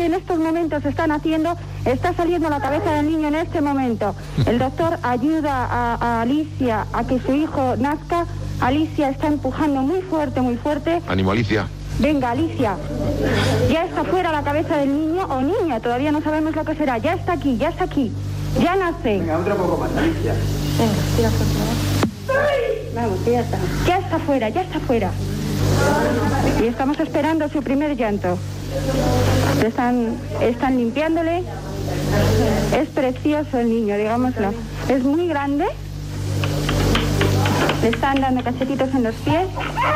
que en estos momentos están haciendo, está saliendo la cabeza del niño en este momento. El doctor ayuda a Alicia a que su hijo nazca. Alicia está empujando muy fuerte, muy fuerte. Ánimo, Alicia. Venga, Alicia. Ya está fuera la cabeza del niño o niña, todavía no sabemos lo que será. Ya está aquí, ya está aquí. Ya nace. Venga, otro poco más, Alicia. Venga, tira fuerte. Vamos, que ya está. Ya está fuera, ya está fuera. Y estamos esperando su primer llanto. Están limpiándole. Es precioso el niño, digámoslo. Es muy grande. Le están dando cachetitos en los pies.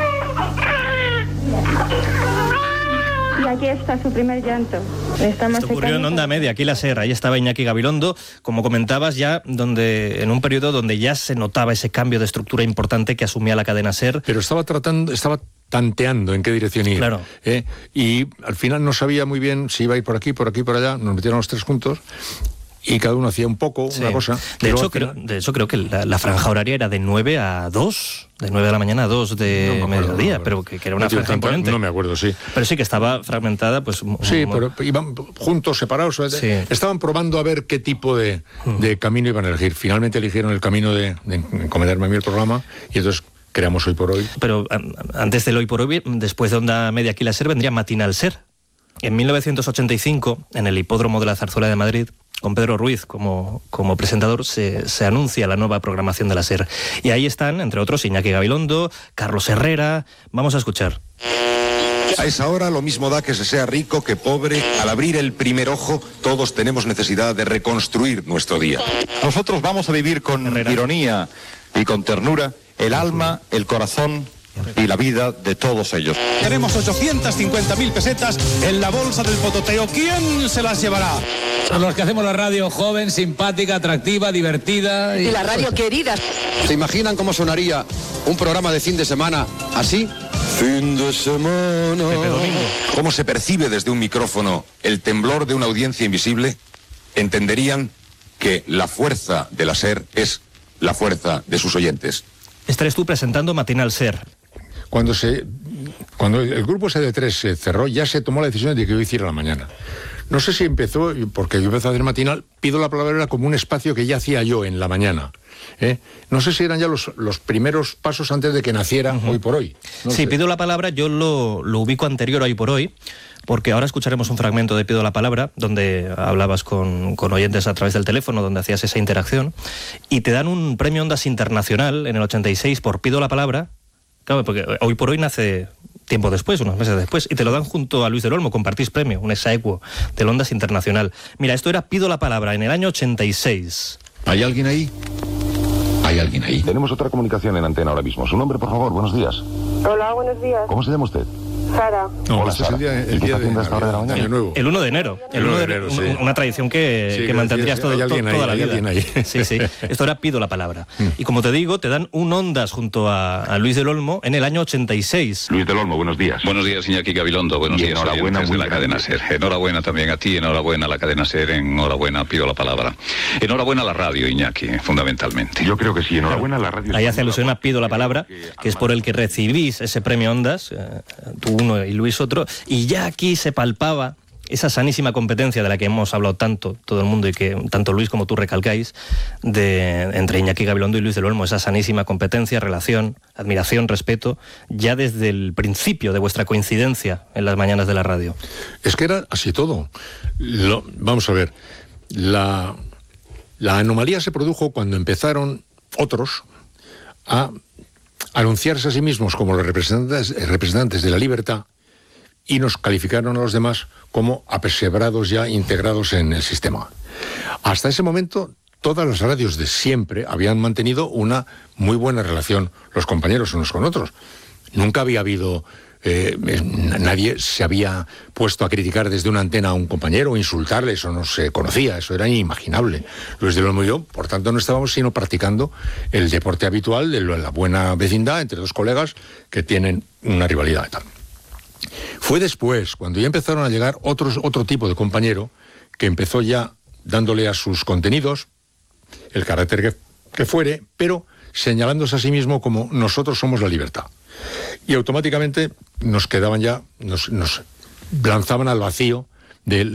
Y aquí está su primer llanto. Esto ocurrió en Onda Media, aquí la SER. Ahí estaba Iñaki Gabilondo, como comentabas ya, en un periodo donde ya se notaba ese cambio de estructura importante que asumía la cadena SER. Pero estaba tanteando en qué dirección ir. Claro. Y al final no sabía muy bien si iba a ir por aquí, por allá. Nos metieron los tres juntos. Y cada uno hacía un poco, una cosa. De hecho, creo que la franja horaria era de 9 a 2, de 9 de la mañana a 2 de mediodía, pero que era una franja imponente. No me acuerdo, sí. Pero sí que estaba fragmentada, pues... Sí, pero iban juntos, separados. Sí. Estaban probando a ver qué tipo de camino iban a elegir. Finalmente eligieron el camino de encomendarme a mí el programa, y entonces creamos Hoy por Hoy. Pero antes del Hoy por Hoy, después de Onda Media aquí la SER, vendría Matinal SER. En 1985, en el Hipódromo de la Zarzuela de Madrid, con Pedro Ruiz como presentador, se anuncia la nueva programación de la SER. Y ahí están, entre otros, Iñaki Gabilondo, Carlos Herrera. Vamos a escuchar. A esa hora lo mismo da que se sea rico que pobre. Al abrir el primer ojo, todos tenemos necesidad de reconstruir nuestro día. Nosotros vamos a vivir con ironía y con ternura el alma, el corazón y la vida de todos ellos. Tenemos 850.000 pesetas en la bolsa del pototeo. ¿Quién se las llevará? Son los que hacemos la radio joven, simpática, atractiva, divertida. Y la radio querida. ¿Se imaginan cómo sonaría un programa de fin de semana así? Fin de semana. ¿Cómo se percibe desde un micrófono el temblor de una audiencia invisible? Entenderían que la fuerza de la SER es la fuerza de sus oyentes. Estares tú presentando Matinal SER. Cuando el grupo SD3 se cerró, ya se tomó la decisión de que yo hiciera la mañana. No sé si empezó, porque yo empecé a hacer matinal, Pido la Palabra era como un espacio que ya hacía yo en la mañana. No sé si eran ya los primeros pasos antes de que naciera Hoy por Hoy. No sé. Pido la Palabra, yo lo ubico anterior a Hoy por Hoy, porque ahora escucharemos un fragmento de Pido la Palabra, donde hablabas con oyentes a través del teléfono, donde hacías esa interacción, y te dan un premio Ondas Internacional en el 86 por Pido la Palabra. Claro, porque Hoy por Hoy nace tiempo después, unos meses después, y te lo dan junto a Luis del Olmo, compartís premio, un exaequo del Ondas Internacional. Mira, esto era Pido la Palabra en el año 86. ¿Hay alguien ahí? ¿Hay alguien ahí? Tenemos otra comunicación en antena ahora mismo. Su nombre, por favor, buenos días. Hola, buenos días. ¿Cómo se llama usted? Sara. No, Hola, este Sara. es el día de Año Nuevo. El 1 de enero. El 1 de enero, sí. Una tradición que mantendrías toda la vida. Sí. Esto era Pido la Palabra. Y como te digo, te dan un Ondas junto a Luis del Olmo en el año 86. Luis del Olmo, buenos días. Buenos días, Iñaki Gabilondo. Buenos días, enhorabuena de la cadena SER. Enhorabuena también a ti, enhorabuena a la cadena SER, enhorabuena Pido la Palabra. Enhorabuena a la radio, Iñaki, fundamentalmente. Yo creo que sí, enhorabuena a la radio. Ahí hace alusión a Pido la Palabra, que es por el que recibís ese premio Ondas, tú uno y Luis otro, y ya aquí se palpaba esa sanísima competencia de la que hemos hablado tanto todo el mundo y que tanto Luis como tú recalcáis entre Iñaki Gabilondo y Luis del Olmo, esa sanísima competencia, relación, admiración, respeto, ya desde el principio de vuestra coincidencia en las mañanas de la radio. Es que era así todo. Vamos a ver, la anomalía se produjo cuando empezaron otros a anunciarse a sí mismos como los representantes de la libertad, y nos calificaron a los demás como apesebrados ya integrados en el sistema. Hasta ese momento, todas las radios de siempre habían mantenido una muy buena relación, los compañeros unos con otros. Nunca había habido... nadie se había puesto a criticar desde una antena a un compañero o insultarle, eso no se conocía, eso era inimaginable. Luis del Olmo y yo, por tanto, no estábamos sino practicando el deporte habitual de la buena vecindad entre dos colegas que tienen una rivalidad y tal. Fue después, cuando ya empezaron a llegar otro tipo de compañero, que empezó ya dándole a sus contenidos el carácter que fuere, pero señalándose a sí mismo como nosotros somos la libertad. Y automáticamente nos quedaban ya, nos lanzaban al vacío de